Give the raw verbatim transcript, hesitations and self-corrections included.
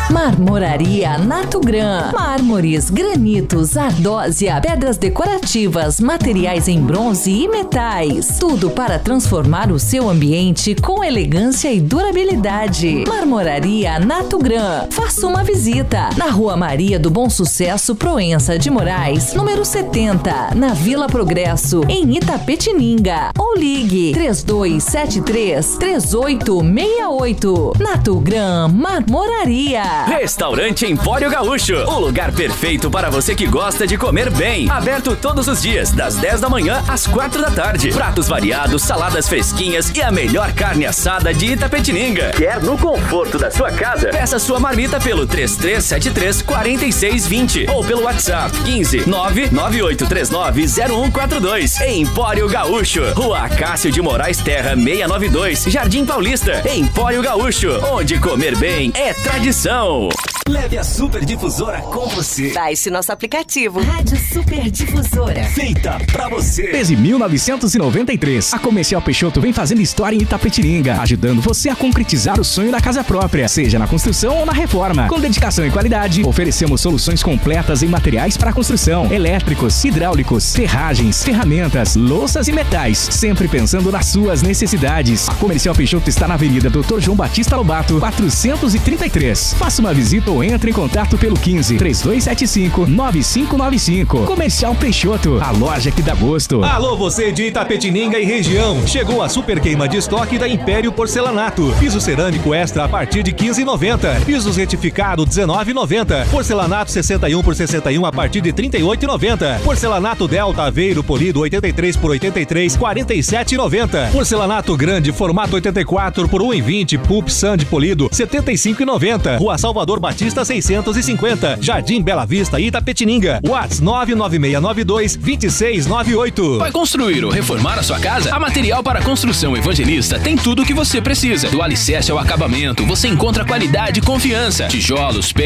Marmoraria Natugran. Mármores, granitos, ardósia, pedras decorativas, materiais em bronze e metais. Tudo para transformar o seu ambiente com elegância e durabilidade. Marmoraria Natugran. Faça uma visita na Rua Maria do Bom Sucesso, Proença de Moraes, número setenta, na Vila Progresso, em Itapetininga. Ou ligue três dois sete três, três oito seis oito. Natugran Marmoraria. Restaurante Empório Gaúcho, o lugar perfeito para você que gosta de comer bem. Aberto todos os dias, das dez da manhã às quatro da tarde. Pratos variados, saladas fresquinhas e a melhor carne assada de Itapetininga. Quer no conforto da sua casa? Peça sua marmita pelo três três sete três, quatro seis dois zero ou pelo WhatsApp quinze, nove nove oito três nove, zero um quatro dois. Empório Gaúcho, Rua Acácio de Moraes Terra seiscentos e noventa e dois, Jardim Paulista. Empório Gaúcho, onde comer bem é tradição. Leve a Super Difusora com você. Baixe nosso aplicativo. Rádio Super Difusora. Feita pra você. Desde mil novecentos e noventa e três, a Comercial Peixoto vem fazendo história em Itapetininga, ajudando você a concretizar o sonho da casa própria, seja na construção ou na reforma. Com dedicação e qualidade, oferecemos soluções completas em materiais para construção, elétricos, hidráulicos, ferragens, ferramentas, louças e metais, sempre pensando nas suas necessidades. A Comercial Peixoto está na Avenida doutor João Batista Lobato, quatrocentos e trinta e três. Faça uma visita ou entre em contato pelo quinze, três dois sete cinco, nove cinco nove cinco. Comercial Peixoto, a loja que dá gosto. Alô, você de Itapetininga e região. Chegou a super queima de estoque da Império Porcelanato. Piso cerâmico extra a partir de quinze reais e noventa centavos. Pisos retificado dezenove reais e noventa centavos. Porcelanato sessenta e um por sessenta e um a partir de trinta e oito reais e noventa centavos. Porcelanato Delta Aveiro polido oitenta e três por oitenta e três, quarenta e sete reais e noventa centavos. Porcelanato grande formato oitenta e quatro por um real e vinte centavos. Pulp Sand polido setenta e cinco reais e noventa centavos. Rua Salvador Batista seiscentos e cinquenta, Jardim Bela Vista, Itapetininga. WhatsApp nove nove seis nove dois, dois seis nove oito. Vai construir ou reformar a sua casa? A Material para Construção Evangelista tem tudo o que você precisa. Do alicerce ao acabamento, você encontra qualidade e confiança. Tijolos,